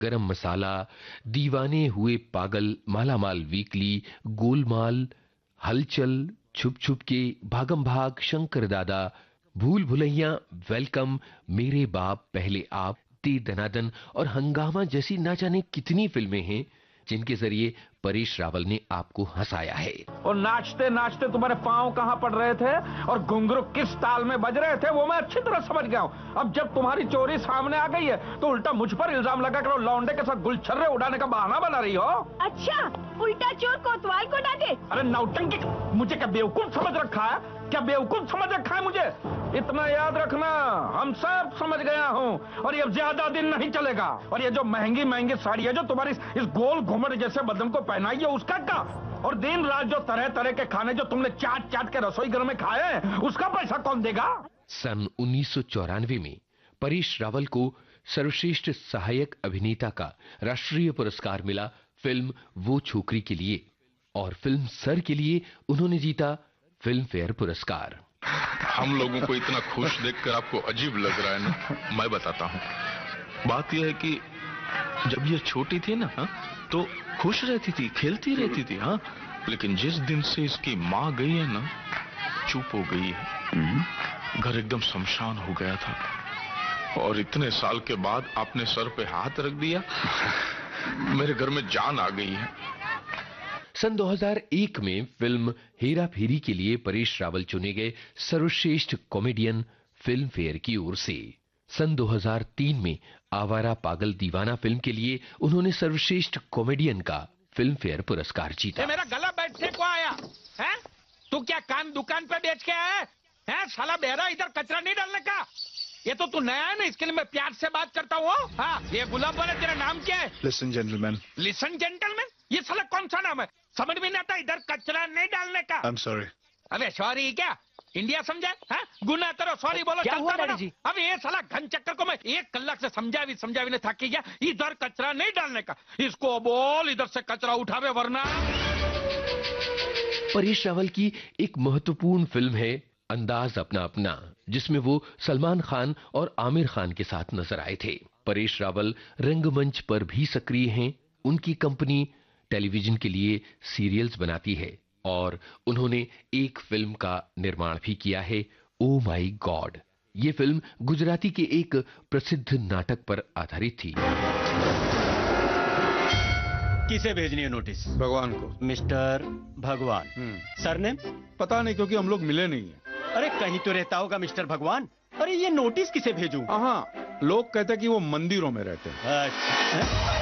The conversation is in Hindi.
गरम मसाला, दीवाने हुए पागल, मालामाल वीकली, गोलमाल, हलचल, छुप छुप के, भागम भाग, शंकर दादा, भूल भुलैया, वेलकम, मेरे बाप पहले आप, दे दनादन और हंगामा जैसी ना जाने कितनी फिल्में हैं जिनके जरिए परेश रावल ने आपको हंसाया है। और नाचते नाचते तुम्हारे पांव कहां पड़ रहे थे और घुंघरू किस ताल में बज रहे थे वो मैं अच्छी तरह समझ गया हूं। अब जब तुम्हारी चोरी सामने आ गई है तो उल्टा मुझ पर इल्जाम लगा कर लौंडे के साथ गुलछर्रे उड़ाने का बहाना बना रही हो। अच्छा, उल्टा चोर कोतवाल को डांटे। अरे नौटंकी, मुझे क्या बेवकूफ समझ रखा है? क्या बेवकूफ समझ रखा है मुझे? इतना याद रखना, हम सब समझ गया हूँ और ये ज्यादा दिन नहीं चलेगा। और ये जो महंगी महंगी साड़ी है जो तुम्हारी इस गोल घुमट जैसे बदन को पहनाई है उसका क्या? और दिन रात जो तरह तरह के खाने जो तुमने चाट चाट के रसोई घर में खाए हैं उसका पैसा कौन देगा? सन 1994 में परेश रावल को सर्वश्रेष्ठ सहायक अभिनेता का राष्ट्रीय पुरस्कार मिला फिल्म वो छोकरी के लिए, और फिल्म सर के लिए उन्होंने जीता फिल्म फेयर पुरस्कार। हम लोगों को इतना खुश देखकर आपको अजीब लग रहा है ना? मैं बताता हूँ। बात यह है कि जब ये छोटी थी ना, तो खुश रहती थी, खेलती रहती थी, हाँ। लेकिन जिस दिन से इसकी माँ गई है ना, चुप हो गई है। घर एकदम शमशान हो गया था और इतने साल के बाद आपने सर पे हाथ रख दिया, मेरे घर में जान आ गई है। सन 2001 में फिल्म हेरा फेरी के लिए परेश रावल चुने गए सर्वश्रेष्ठ कॉमेडियन फिल्म फेयर की ओर से। सन 2003 में आवारा पागल दीवाना फिल्म के लिए उन्होंने सर्वश्रेष्ठ कॉमेडियन का फिल्म फेयर पुरस्कार जीता। मेरा गला बैठने को आया है? तू क्या कान दुकान पे बेच के आया है? साला बेहरा, इधर कचरा नहीं डालने का। ये तो तू नया है ना, इसके लिए मैं प्यार से बात करता हूँ। हाँ, ये गुलाब वाला, तेरा नाम क्या है? Listen gentleman. Listen gentleman? ये साला कौन सा नाम है? समझ में नहीं आता, इधर कचरा नहीं डालने का। I am sorry. अबे सॉरी क्या? इंडिया समझा है? गुना करो, सॉरी बोलो, क्या हुआ चलता डैडी जी? अब ये साला घन चक्कर को मैं 1 कलाक से समझावी ने थक गया। इधर कचरा नहीं डालने का, इसको बोल इधर से कचरा उठावे वरना। परेश रावल की एक महत्वपूर्ण फिल्म है अंदाज अपना अपना, जिसमें वो सलमान खान और आमिर खान के साथ नजर आए थे। परेश रावल रंगमंच पर भी सक्रिय हैं। उनकी कंपनी टेलीविजन के लिए सीरियल्स बनाती है और उन्होंने एक फिल्म का निर्माण भी किया है, ओ माई गॉड। ये फिल्म गुजराती के एक प्रसिद्ध नाटक पर आधारित थी। किसे भेजनी है नोटिस? भगवान को। मिस्टर भगवान। सरनेम? पता नहीं, क्योंकि हम लोग मिले नहीं है। अरे कहीं तो रहता होगा मिस्टर भगवान। अरे ये नोटिस किसे भेजूं? हाँ, लोग कहते हैं कि वो मंदिरों में रहते हैं। अच्छा।